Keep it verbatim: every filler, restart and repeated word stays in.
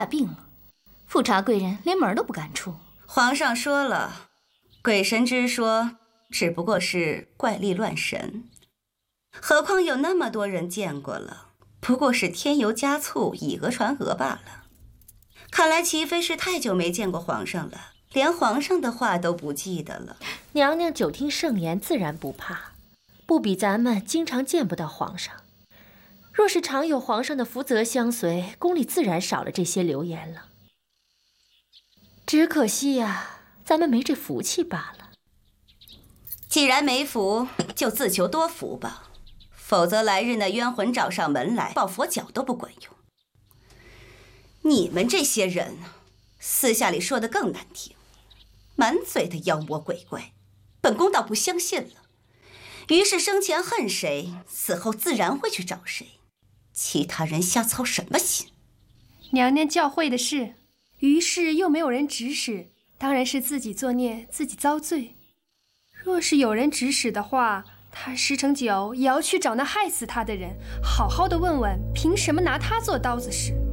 病了，富察贵人连门都不敢出。 皇上说了，鬼神之说只不过是怪力乱神，何况有那么多人见过了，不过是添油加醋、以讹传讹罢了。看来齐妃是太久没见过皇上了，连皇上的话都不记得了。 娘娘久听盛言，自然不怕，不比咱们经常见不到皇上。若是常有皇上的福泽相随，宫里自然少了这些流言了。只可惜呀，咱们没这福气罢了。 既然没福，就自求多福吧，否则来日那冤魂找上门来，抱佛脚都不管用。你们这些人，私下里说的更难听，满嘴的妖魔鬼怪，本宫倒不相信了。于是生前恨谁，死后自然会去找谁，其他人瞎操什么心？ 娘娘教诲的是，于是又没有人指使，当然是自己作孽，自己遭罪。若是有人指使的话，他十成九也要去找那害死他的人，好好的问问，凭什么拿他做刀子使？